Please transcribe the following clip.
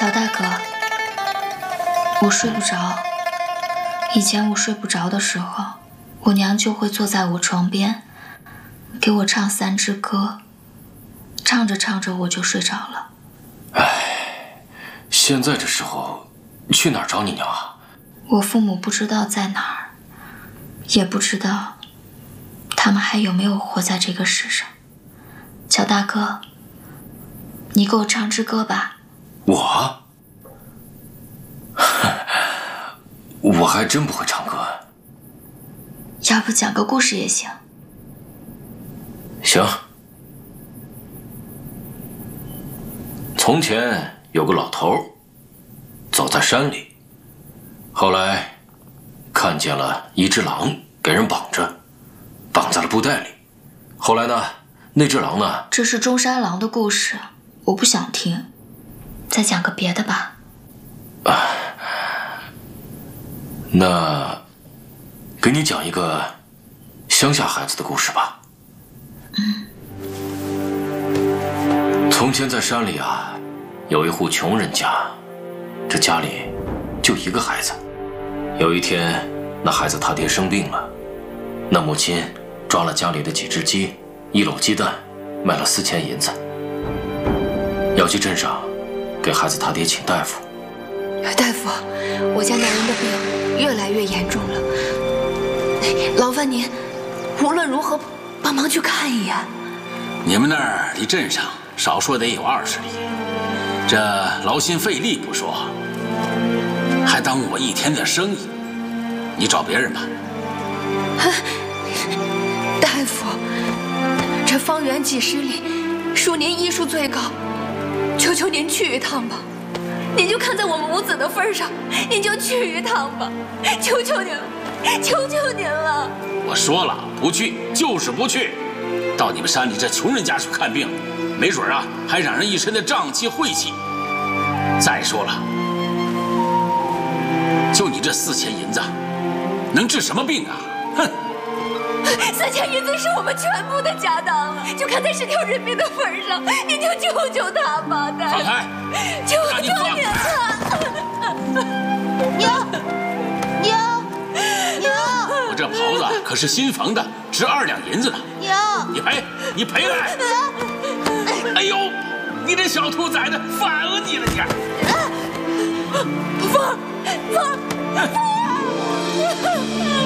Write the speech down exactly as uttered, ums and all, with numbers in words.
乔大哥，我睡不着。以前我睡不着的时候，我娘就会坐在我床边，给我唱三支歌，唱着唱着我就睡着了。 唉，现在这时候去哪儿找你娘啊？ 我父母不知道在哪儿，也不知道他们还有没有活在这个世上。乔大哥，你给我唱支歌吧。 我？我还真不会唱歌。 要不讲个故事也行。 行。从前有个老头，走在山里，后来看见了一只狼，给人绑着，绑在了布袋里。后来呢，那只狼呢？ 这是中山狼的故事，我不想听。再讲个别的吧。 啊，那给你讲一个乡下孩子的故事吧。 嗯。 从前在山里啊，有一户穷人家，这家里就一个孩子。有一天，那孩子他爹生病了，那母亲抓了家里的几只鸡，一篓鸡蛋，卖了四千银子，要去镇上给孩子他爹请大夫。 大夫，我家男人的病越来越严重了，劳烦您无论如何帮忙去看一眼。 你们那儿离镇上少说得有二十里，这劳心费力不说，还耽误我一天的生意。你找别人吧。 大夫，这方圆几十里，属您医术最高，求求您去一趟吧。您就看在我们母子的份上，您就去一趟吧，求求您了，求求您了！ 我说了，不去就是不去。到你们山里这穷人家去看病，没准啊还染上一身的瘴气晦气。再说了，就你这四千银子，能治什么病啊？哼！ 四千银子是我们全部的家当了，就看在十条人命的份上，您就救救他吧，大夫！ 放开！ 求求您了！ 娘，娘，娘！ 我这袍子可是新缝的，值二两银子呢。 娘， 你赔，你赔来！哎呦，你这小兔崽子，反了你了你！ 凤儿，凤儿，凤儿！